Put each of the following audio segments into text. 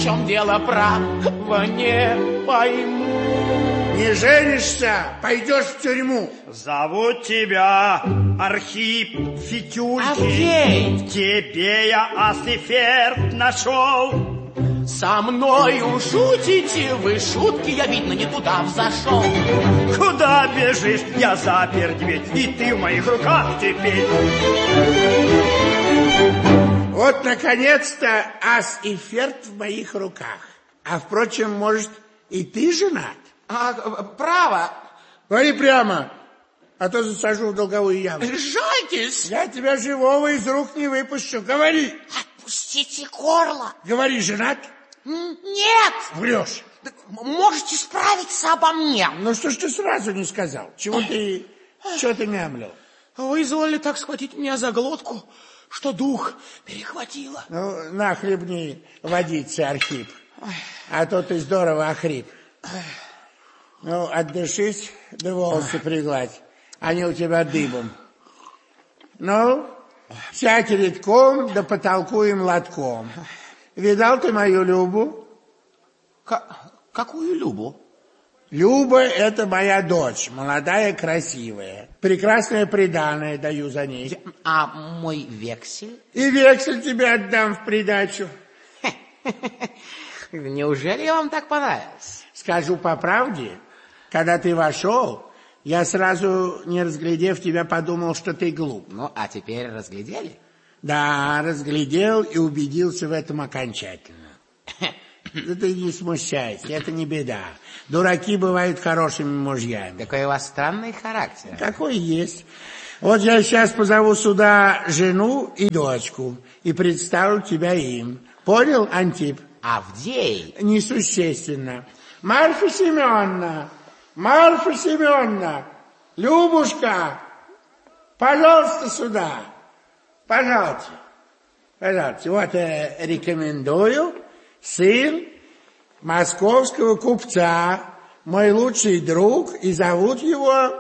в чем дело, право не пойму. Не женишься, пойдешь в тюрьму. Зовут тебя Архип Фитюлькин. Авдей! В тебе я асэферт нашел. Со мною шутите вы, шутки я, видно, не туда взошел. Куда бежишь? Я запер дверь, и ты в моих руках теперь. Вот, наконец-то, ас и ферт в моих руках. А, впрочем, может, и ты женат? Право. Говори прямо, а то засажу в долговую яму. Жальтесь. Я тебя живого из рук не выпущу. Говори. Отпустите горло. Говори, женат? Нет. Врешь. Можете справиться обо мне. Ну что ж ты сразу не сказал? Чего ты мямлил? Вы изволили так схватить меня за глотку, что дух перехватило. Ну, на, хлебни водицы, Архип. А то ты здорово охрип. Ну, отдышись, да волосы пригладь. Они у тебя дыбом. Ну, сядь редком, да потолкуем лотком. Видал ты мою Любу? Какую Любу? Люба — это моя дочь, молодая, красивая. Прекрасное приданое даю за ней. А мой вексель? И вексель тебе отдам в придачу. Неужели я вам так понравился? Скажу по правде, когда ты вошел, я сразу, не разглядев тебя, подумал, что ты глуп. Ну, а теперь разглядели? Да, разглядел и убедился в этом окончательно. Да ты не смущайся, это не беда. Дураки бывают хорошими мужьями. Какой у вас странный характер. Какой есть. Вот я сейчас позову сюда жену и дочку и представлю тебя им. Понял, Антип? Авдей? Несущественно. Марфа Семеновна, Марфа Семеновна, Любушка, пожалуйста, сюда. Пожалуйста. Пожалуйста. Вот рекомендую. Сын московского купца, мой лучший друг, и зовут его,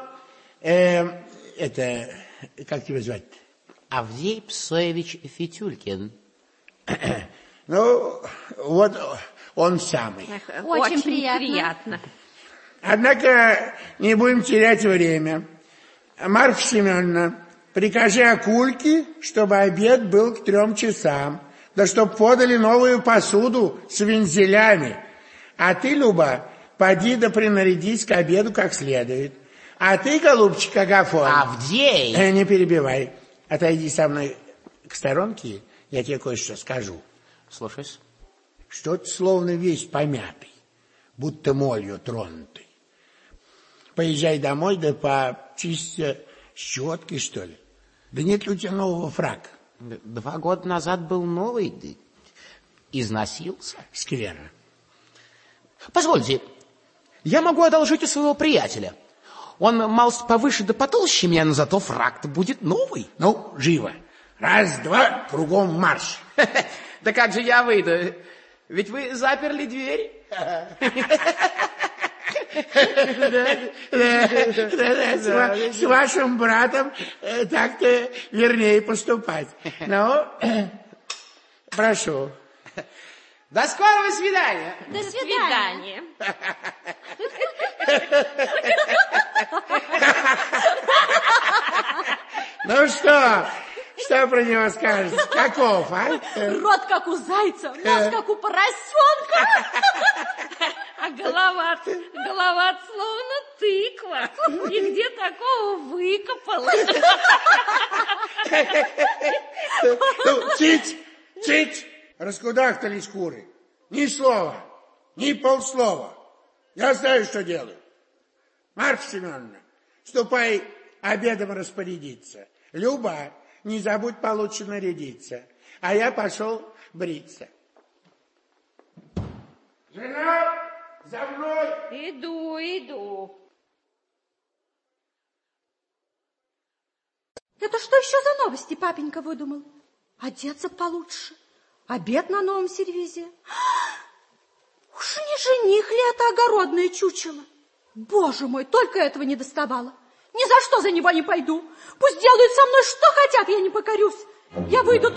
как тебя звать? Авдей Псоевич Фитюлькин. Ну, вот он самый. Очень приятно. Однако не будем терять время. Марфа Семеновна, прикажи Акульке, чтобы обед был к 3 часам. Да чтоб подали новую посуду с вензелями. А ты, Люба, поди да принарядись к обеду как следует. А ты, голубчик Агафон... Авдей! Не перебивай. Отойди со мной к сторонке, я тебе кое-что скажу. Слушаюсь. Что-то словно весь помятый, будто молью тронутый. Поезжай домой, да почисти щеткой, что ли. Да нет ли у тебя нового фрака? 2 года назад был новый, износился. Скверно. Позвольте, я могу одолжить у своего приятеля. Он малость повыше да потолще меня, но зато фрак-то будет новый. Ну, живо. 1, 2, кругом марш. Да как же я выйду? Ведь вы заперли дверь. С вашим братом так-то вернее поступать. Ну, прошу. До скорого свидания. До свидания. Ну что про него скажешь? Каков, а? Рот как у зайца, нос как у поросенка. А голова словно тыква. И где такого выкопала? Ну, цыть! Раскудахтались куры. Ни слова, ни полслова. Я знаю, что делаю. Марфа Семеновна, ступай обедом распорядиться. Люба, не забудь получше нарядиться. А я пошел бриться. Жена, за мной! Иду. Это что еще за новости папенька выдумал? Одеться получше, обед на новом сервизе. Уж не жених ли это огородное чучело? Боже мой, только этого не доставало. Ни за что за него не пойду. Пусть делают со мной что хотят, я не покорюсь. Я выйду